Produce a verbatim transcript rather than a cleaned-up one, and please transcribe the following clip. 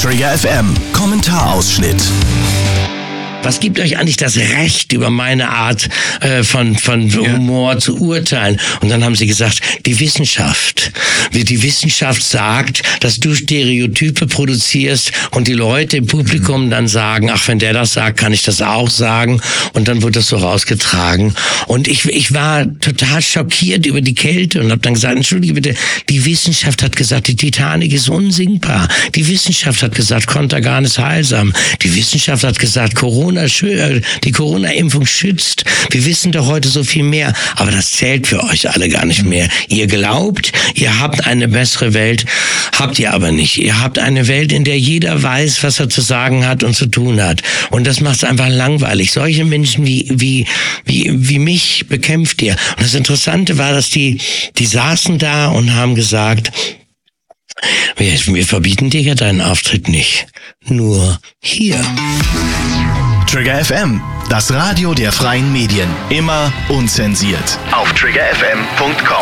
Trigger F M, Kommentarausschnitt. Was gibt euch eigentlich das Recht, über meine Art äh, von von Humor ja. zu urteilen? Und dann haben sie gesagt, die Wissenschaft. Wie die Wissenschaft sagt, dass du Stereotype produzierst und die Leute im Publikum mhm. dann sagen, ach, wenn der das sagt, kann ich das auch sagen. Und dann wird das so rausgetragen. Und ich ich war total schockiert über die Kälte und habe dann gesagt, entschuldige bitte, die Wissenschaft hat gesagt, die Titanic ist unsinkbar. Die Wissenschaft hat gesagt, Contergan ist heilsam. Die Wissenschaft hat gesagt, Corona die Corona-Impfung schützt. Wir wissen doch heute so viel mehr. Aber das zählt für euch alle gar nicht mehr. Ihr glaubt, ihr habt eine bessere Welt, habt ihr aber nicht. Ihr habt eine Welt, in der jeder weiß, was er zu sagen hat und zu tun hat. Und das macht es einfach langweilig. Solche Menschen wie, wie, wie, wie mich bekämpft ihr. Und das Interessante war, dass die, die saßen da und haben gesagt, wir, wir verbieten dir ja deinen Auftritt nicht. Nur hier. Trigger F M, das Radio der freien Medien. Immer unzensiert. Auf trigger f m punkt com.